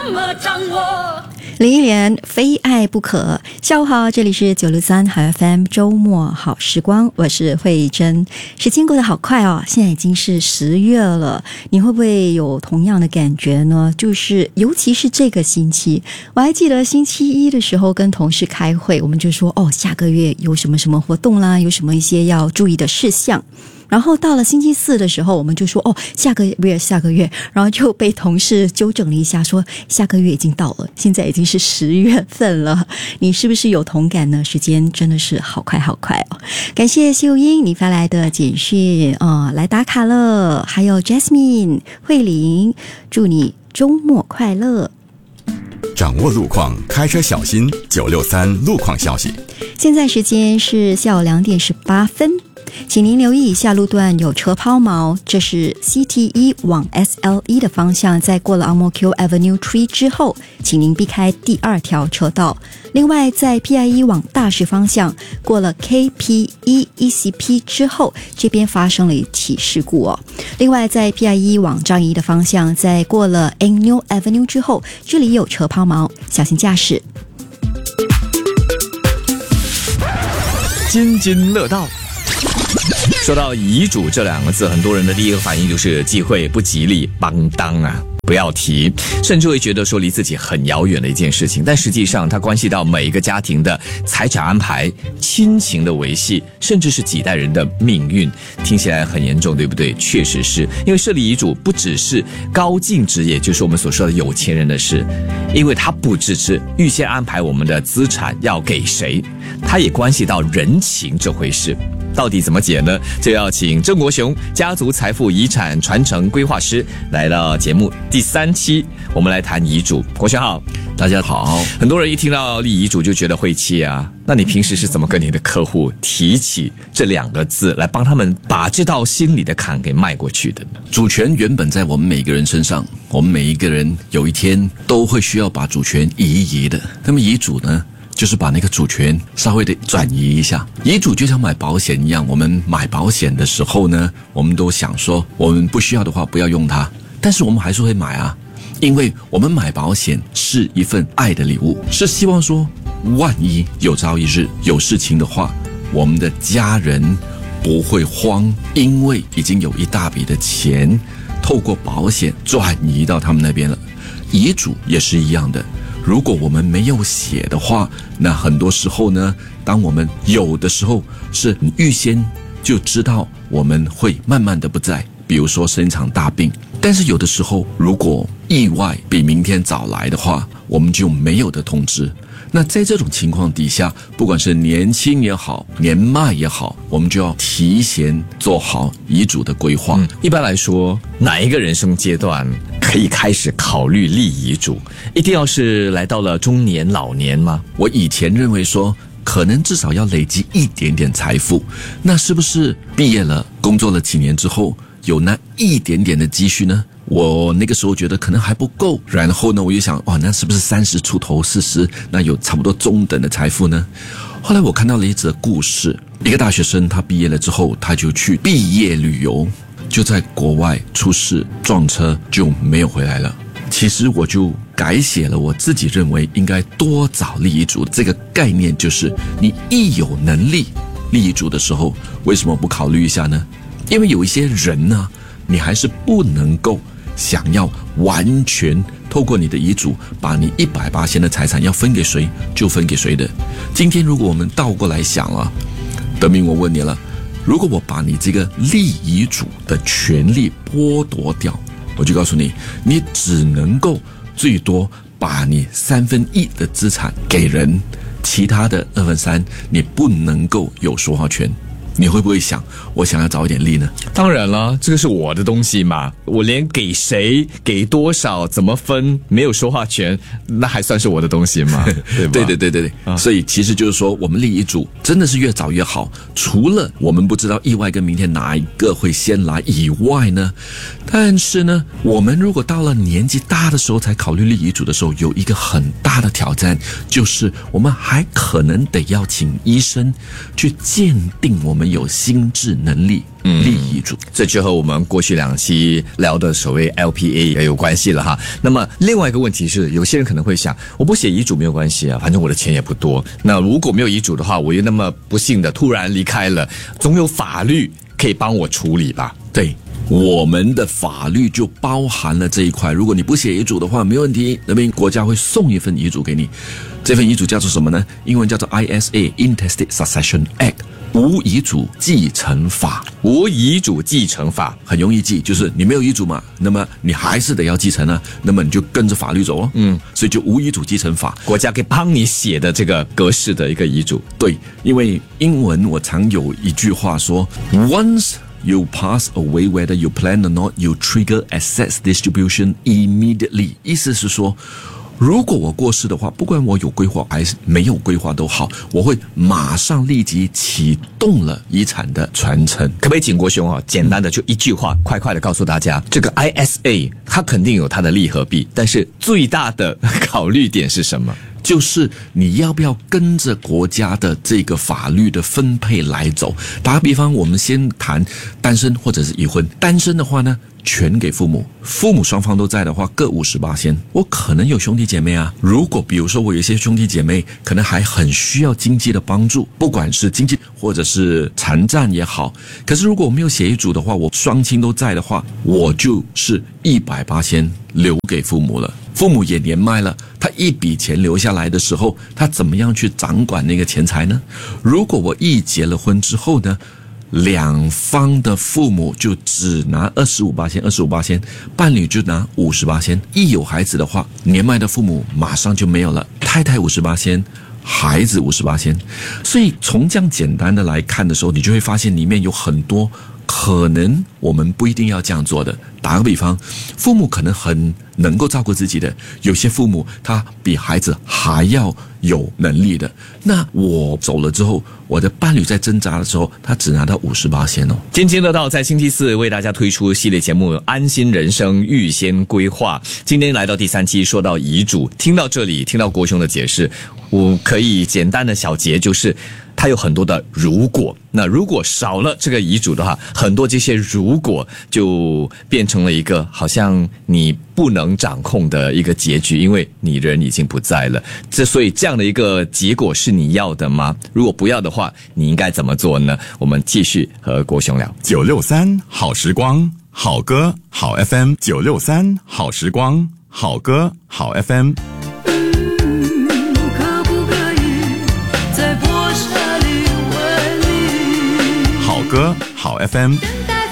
么掌握。 林忆莲非爱不可。下午好，这里是963好 FM 周末好时光，我是慧珍。时间过得好快哦，现在已经是10月了，你会不会有同样的感觉呢？就是尤其是这个星期，我还记得星期一的时候跟同事开会，我们就说下个月有什么什么活动啦，有什么一些要注意的事项。然后到了星期四的时候，我们就说下个月，然后就被同事纠正了一下，说下个月已经到了，现在已经是10月份了。你是不是有同感呢？时间真的是好快好快哦！感谢秀英你发来的简讯来打卡了，还有 Jasmine、慧玲，祝你周末快乐。 掌握路况，开车小心。963路况消息。 现在时间是下午2点18分。请您留意以下路段有车抛锚，这是 CT1 往 SLE 的方向，在过了 Ang-Mo-Kio Avenue Tree 之后，请您避开第2条车道。另外在 PI1 往大石方向，过了 KP1 ECP 之后，这边发生了一起事故另外在 PI1 往樟宜的方向，在过了 Ang-Neo Avenue 之后，这里有车抛锚，小心驾驶。 津津乐道。说到遗嘱这2个字，很多人的第一个反应就是忌讳、不吉利、邦当啊，不要提，甚至会觉得说离自己很遥远的一件事情。但实际上它关系到每一个家庭的财产安排、亲情的维系，甚至是几代人的命运。听起来很严重，对不对？确实是，因为设立遗嘱不只是高净值，也就是我们所说的有钱人的事，因为它不只是预先安排我们的资产要给谁，它也关系到人情这回事。到底怎么解呢？就要请郑国雄家族财富遗产传承规划师来到节目第3期，我们来谈遗嘱。国雄好。 大家好。 很多人一听到立遗嘱就觉得晦气啊，那你平时是怎么跟你的客户提起这2个字，来帮他们把这道心理的坎给迈过去的呢？ 主权原本在我们每个人身上，我们每一个人有一天都会需要把主权移一移的。那么遗嘱呢，就是把那个主权稍微的转移一下。遗嘱就像买保险一样，我们买保险的时候呢，我们都想说我们不需要的话不要用它，但是我们还是会买啊，因为我们买保险是一份爱的礼物，是希望说万一有朝一日有事情的话，我们的家人不会慌，因为已经有一大笔的钱透过保险转移到他们那边了。遗嘱也是一样的，如果我们没有写的话，那很多时候呢，当我们有的时候是预先就知道我们会慢慢的不在，比如说生一场大病，但是有的时候如果意外比明天早来的话，我们就没有的通知。那在这种情况底下，不管是年轻也好，年迈也好，我们就要提前做好遗嘱的规划。 一般来说，哪一个人生阶段可以开始考虑立遗嘱？一定要是来到了中年老年吗？ 我以前认为说可能至少要累积一点点财富，那是不是毕业了工作了几年之后有那一点点的积蓄呢？我那个时候觉得可能还不够，然后呢我就想那是不是30出头40，那有差不多中等的财富呢？后来我看到了一则故事，一个大学生他毕业了之后，他就去毕业旅游，就在国外出事撞车就没有回来了。其实我就改写了我自己认为应该多早立遗嘱这个概念，就是你一有能力立遗嘱的时候，为什么不考虑一下呢？因为有一些人呢，你还是不能够想要完全透过你的遗嘱把你180%的财产要分给谁就分给谁的。今天如果我们倒过来想了，德明，我问你了，如果我把你这个立遗嘱的权利剥夺掉，我就告诉你，你只能够最多把你1/3的资产给人，其他的2/3你不能够有说话权。你会不会想，我想要早一点立呢？ 当然了，这个是我的东西嘛，我连给谁、给多少、怎么分没有说话权，那还算是我的东西吗？对吧？ 对、所以其实就是说，我们立遗嘱真的是越早越好。除了我们不知道意外跟明天哪一个会先来以外呢，但是呢，我们如果到了年纪大的时候才考虑立遗嘱的时候，有一个很大的挑战，就是我们还可能得要请医生去鉴定我们们有心智能力立遗嘱。 这就和我们过去2期聊的所谓 LPA 也有关系了哈。那么另外一个问题是，有些人可能会想，我不写遗嘱没有关系啊，反正我的钱也不多。那如果没有遗嘱的话，我又那么不幸的突然离开了，总有法律可以帮我处理吧？ 对，我们的法律就包含了这一块。如果你不写遗嘱的话，没问题，那边国家会送一份遗嘱给你。这份遗嘱叫做什么呢？英文叫做 ISA Intestate Succession Act， 无遗嘱继承法。 无遗嘱继承法很容易记，就是你没有遗嘱嘛，那么你还是得要继承啊，那么你就跟着法律走哦。所以就无遗嘱继承法， 国家可以帮你写的这个格式的一个遗嘱。 对，因为英文我常有一句话说 ，Once you pass away, whether you plan or not, you trigger assets distribution immediately。意思是说，如果我过世的话，不管我有规划还是没有规划都好，我会马上立即启动了遗产的传承。 可不可以请国兄简单的就一句话，快快的告诉大家，这个 ISA 它肯定有它的利和弊，但是最大的考虑点是什么？ 就是你要不要跟着国家的这个法律的分配来走。打个比方，我们先谈单身或者是已婚。单身的话呢，全给父母，父母双方都在的话，各50%。我可能有兄弟姐妹啊，如果比如说我有一些兄弟姐妹可能还很需要经济的帮助，不管是经济或者是残障也好，可是如果我没有写遗嘱的话，我双亲都在的话，我就是100%留给父母了。父母也年迈了，他一笔钱留下来的时候，他怎么样去掌管那个钱财呢？如果我一结了婚之后呢，两方的父母就只拿25%，伴侣就拿50%。一有孩子的话，年迈的父母马上就没有了，太太50%。孩子50%，所以从这样简单的来看的时候，你就会发现里面有很多可能我们不一定要这样做的。打个比方，父母可能很能够照顾自己的，有些父母他比孩子还要有能力的，那我走了之后，我的伴侣在挣扎的时候，他只拿到50%哦。 津津乐道在星期四为大家推出系列节目《安心人生预先规划》，今天来到第3期，说到遗嘱。听到这里，听到国兄的解释，我可以简单的小结，就是它有很多的如果。那如果少了这个遗嘱的话，很多这些如果就变成了一个好像你不能掌控的一个结局，因为你人已经不在了。所以这样的一个结果是你要的吗？如果不要的话，你应该怎么做呢？我们继续和国雄聊。 963好时光，好歌好 FM。963好时光，好歌好 FM。好歌好 FM。